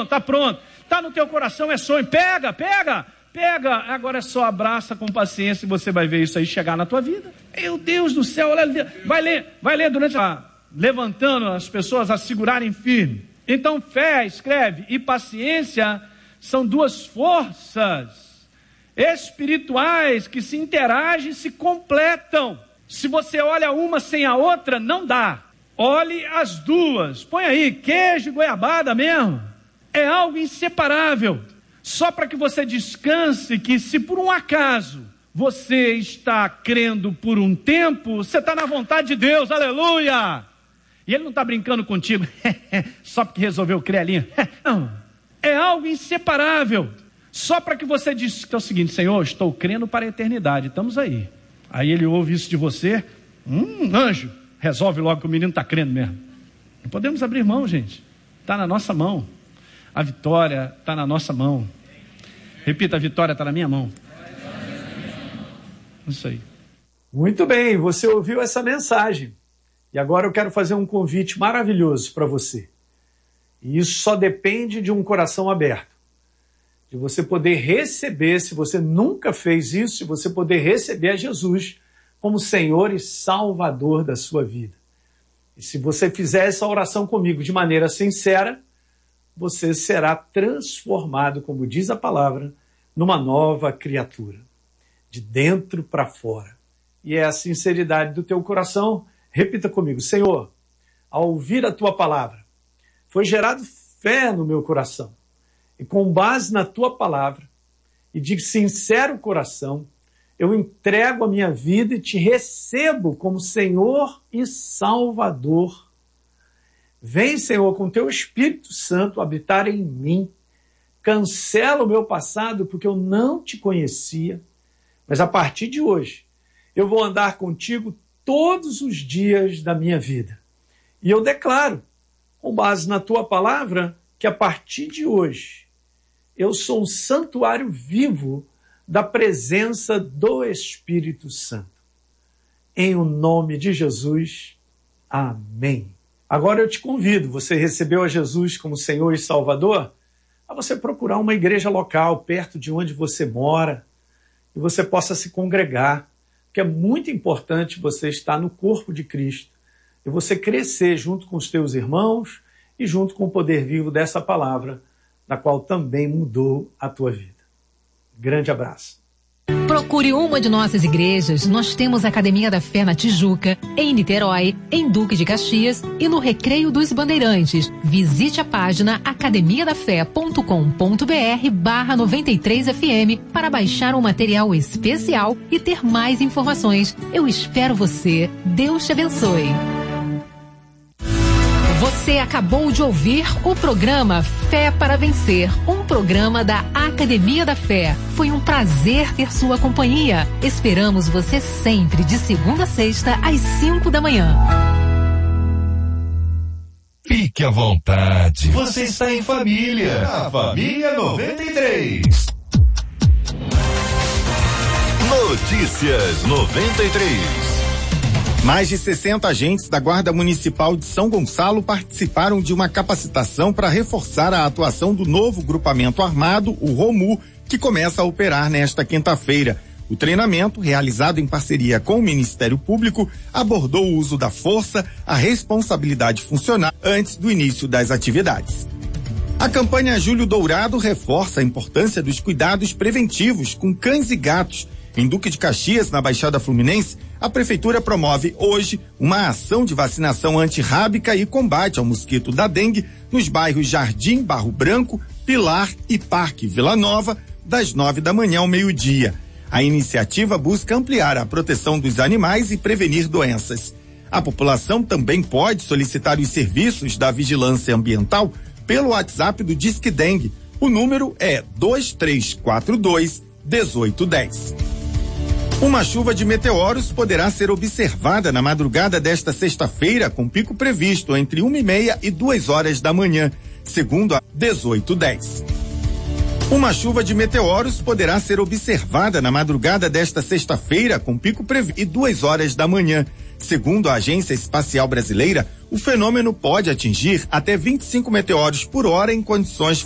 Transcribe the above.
pronto. Tá no teu coração, é sonho. Pega. Agora é só abraça com paciência e você vai ver isso aí chegar na tua vida. Meu Deus do céu, olha, vai ler durante levantando as pessoas a segurarem firme. Então fé, escreve, e paciência são duas forças espirituais que se interagem e se completam. Se você olha uma sem a outra, não dá. Olhe as duas. Põe aí, queijo e goiabada mesmo. É algo inseparável. Só para que você descanse que, se por um acaso você está crendo por um tempo, você está na vontade de Deus, aleluia! E Ele não está brincando contigo, só porque resolveu crer ali. Não, é algo inseparável. Só para que você diz que é o seguinte: Senhor, estou crendo para a eternidade, estamos aí. Aí Ele ouve isso de você, anjo, resolve logo que o menino está crendo mesmo. Não podemos abrir mão, gente, está na nossa mão. A vitória está na nossa mão. Repita, a vitória está na minha mão. Isso aí. Muito bem, você ouviu essa mensagem. E agora eu quero fazer um convite maravilhoso para você. E isso só depende de um coração aberto. De você poder receber, se você nunca fez isso, de você poder receber a Jesus como Senhor e Salvador da sua vida. E se você fizer essa oração comigo de maneira sincera, você será transformado, como diz a palavra, numa nova criatura, de dentro para fora. E é a sinceridade do teu coração. Repita comigo: Senhor, ao ouvir a tua palavra, foi gerado fé no meu coração. E com base na tua palavra, e de sincero coração, eu entrego a minha vida e te recebo como Senhor e Salvador. Vem, Senhor, com teu Espírito Santo habitar em mim. Cancela o meu passado, porque eu não te conhecia. Mas a partir de hoje, eu vou andar contigo todos os dias da minha vida. E eu declaro, com base na tua palavra, que a partir de hoje, eu sou um santuário vivo da presença do Espírito Santo. Em o nome de Jesus, amém. Agora eu te convido, você recebeu a Jesus como Senhor e Salvador, a você procurar uma igreja local perto de onde você mora e você possa se congregar, porque é muito importante você estar no corpo de Cristo e você crescer junto com os teus irmãos e junto com o poder vivo dessa palavra, na qual também mudou a tua vida. Grande abraço. Procure uma de nossas igrejas. Nós temos a Academia da Fé na Tijuca, em Niterói, em Duque de Caxias e no Recreio dos Bandeirantes. Visite a página academiadafé.com.br/93fm para baixar um material especial e ter mais informações. Eu espero você. Deus te abençoe. Você acabou de ouvir o programa Fé para Vencer, um programa da Academia da Fé. Foi um prazer ter sua companhia. Esperamos você sempre, de segunda a sexta, às 5 da manhã. Fique à vontade. Você está em família. A Família 93. Notícias 93. Mais de 60 agentes da Guarda Municipal de São Gonçalo participaram de uma capacitação para reforçar a atuação do novo grupamento armado, o ROMU, que começa a operar nesta quinta-feira. O treinamento, realizado em parceria com o Ministério Público, abordou o uso da força, a responsabilidade funcional antes do início das atividades. A campanha Julho Dourado reforça a importância dos cuidados preventivos com cães e gatos. Em Duque de Caxias, na Baixada Fluminense, a Prefeitura promove hoje uma ação de vacinação antirrábica e combate ao mosquito da dengue nos bairros Jardim, Barro Branco, Pilar e Parque Vila Nova, das 9 da manhã ao meio-dia. A iniciativa busca ampliar a proteção dos animais e prevenir doenças. A população também pode solicitar os serviços da vigilância ambiental pelo WhatsApp do Disque Dengue. O número é 2342-1810. Uma chuva de meteoros poderá ser observada na madrugada desta sexta-feira, com pico previsto entre 1h30 e 2 horas da manhã, segundo a 1810. Uma chuva de meteoros poderá ser observada na madrugada desta sexta-feira, com pico previsto e 2 horas da manhã. Segundo a Agência Espacial Brasileira, o fenômeno pode atingir até 25 meteoros por hora em condições